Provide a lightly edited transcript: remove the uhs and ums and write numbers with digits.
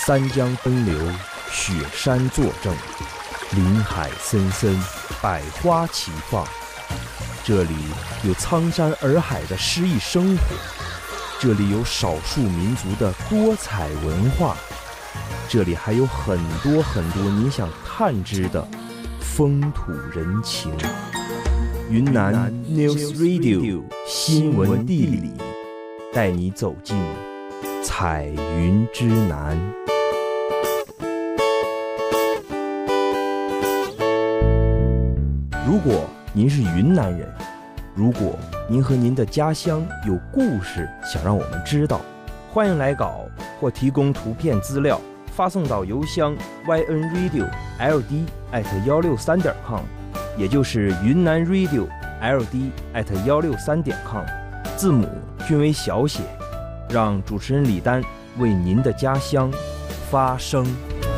三江奔流，雪山作证，林海森森，百花齐放。这里有苍山洱海的诗意生活，这里有少数民族的多彩文化，这里还有很多很多你想探知的风土人情。云南 News Radio 新闻地理，带你走进彩云之南。如果您是云南人，如果您和您的家乡有故事想让我们知道，欢迎来稿或提供图片资料，发送到邮箱 ynradio.ld@163.com， 也就是云南 radio.ld@163.com， 字母均为小写，让主持人李丹为您的家乡发声。